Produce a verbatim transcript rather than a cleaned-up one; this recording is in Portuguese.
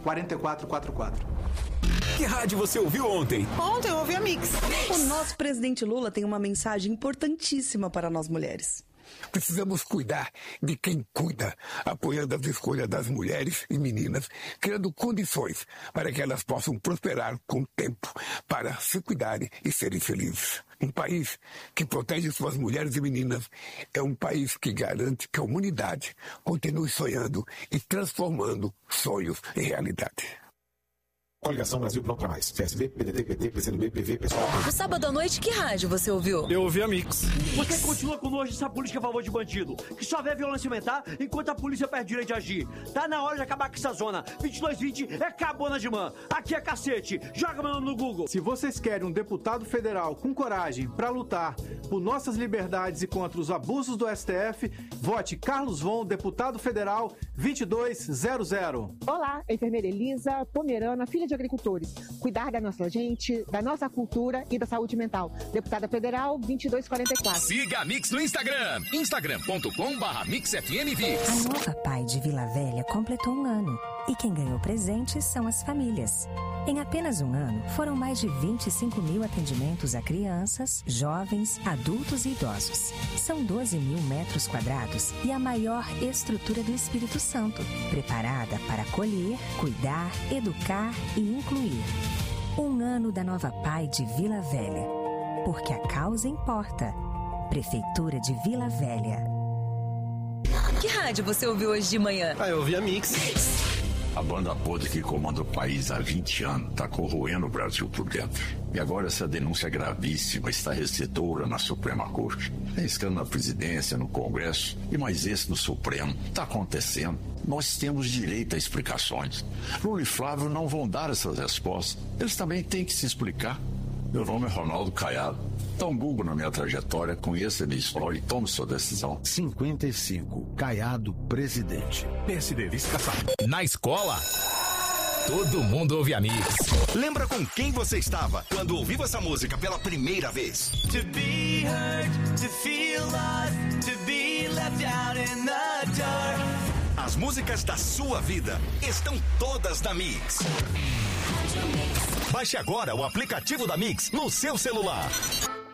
quatro quatro quatro quatro. Que rádio você ouviu ontem? Ontem eu ouvi a Mix. O nosso presidente Lula tem uma mensagem importantíssima para nós mulheres. Precisamos cuidar de quem cuida, apoiando as escolhas das mulheres e meninas, criando condições para que elas possam prosperar com o tempo, para se cuidarem e serem felizes. Um país que protege suas mulheres e meninas é um país que garante que a humanidade continue sonhando e transformando sonhos em realidade. Coligação Brasil Pronto pra Mais. P S B, P D T, P T, P C do B, P V, P S O L. No sábado à noite, que rádio você ouviu? Eu ouvi a Mix. Por que continua com nojo dessa política a favor de bandido? Que só vê a violência aumentar enquanto a polícia perde direito de agir. Tá na hora de acabar com essa zona. vinte e dois vinte é cabona de man. Aqui é cacete. Joga meu nome no Google. Se vocês querem um deputado federal com coragem para lutar por nossas liberdades e contra os abusos do S T F, vote Carlos Von, deputado federal vinte e dois zero zero. Olá, enfermeira Elisa Pomerana, filha de agricultores. Cuidar da nossa gente, da nossa cultura e da saúde mental. Deputada federal vinte e dois quarenta e quatro. Siga a Mix no Instagram. instagram ponto com barra mix f m vix. A nova Pai de Vila Velha completou um ano. E quem ganhou presentes são as famílias. Em apenas um ano, foram mais de vinte e cinco mil atendimentos a crianças, jovens, adultos e idosos. São doze mil metros quadrados e a maior estrutura do Espírito Santo, preparada para acolher, cuidar, educar e incluir. Um ano da nova Pai de Vila Velha. Porque a causa importa. Prefeitura de Vila Velha. Que rádio você ouviu hoje de manhã? Ah, eu ouvi a Mix. A banda podre que comanda o país há vinte anos está corroendo o Brasil por dentro. E agora essa denúncia gravíssima está recebedora na Suprema Corte. Tem escândalo na presidência, no Congresso e mais esse no Supremo. Está acontecendo. Nós temos direito a explicações. Lula e Flávio não vão dar essas respostas. Eles também têm que se explicar. Meu nome é Ronaldo Caiado. Dá um Google na minha trajetória, conheça a minha história e tome sua decisão. cinquenta e cinco, Caiado, presidente. P S D, vice-caçado. Na escola, todo mundo ouve a Mix. Lembra com quem você estava quando ouviu essa música pela primeira vez? To be heard, to feel lost, to be left out in the dark. As músicas da sua vida estão todas na Mix. Baixe agora o aplicativo da Mix no seu celular.